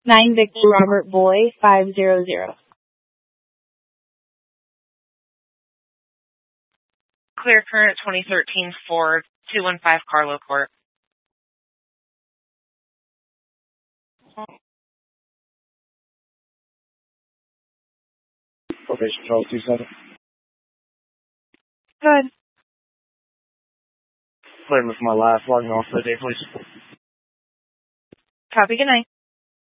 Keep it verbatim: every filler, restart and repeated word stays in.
nine Victor Robert Boy, five zero zero. Clear current twenty thirteen Ford, two one five Carlo Court. Probation Charles two seven. Good. Cleared with my last logging off for the day, please. Copy, good night.